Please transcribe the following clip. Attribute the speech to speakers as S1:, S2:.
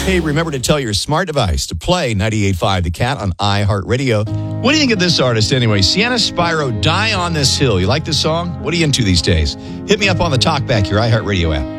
S1: Hey, remember to tell your smart device to play 98.5 The Cat on iHeartRadio. What do you think of this artist anyway? Sienna Spyro, Die on This Hill. You like this song? What are you into these days? Hit me up on the Talkback, your iHeartRadio app.